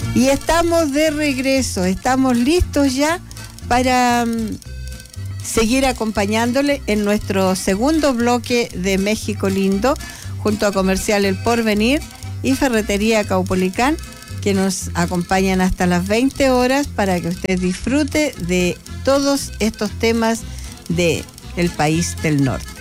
Y estamos de regreso, estamos listos ya para seguir acompañándole en nuestro segundo bloque de México Lindo, junto a Comercial El Porvenir y Ferretería Caupolicán, que nos acompañan hasta las 20 horas para que usted disfrute de todos estos temas del país del norte.